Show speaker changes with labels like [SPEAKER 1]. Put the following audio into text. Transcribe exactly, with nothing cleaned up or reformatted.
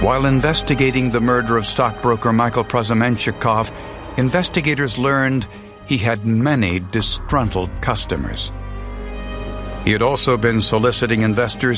[SPEAKER 1] While investigating the murder of stockbroker Michael Prozomenchikov, investigators learned he had many disgruntled customers. He had also been soliciting investors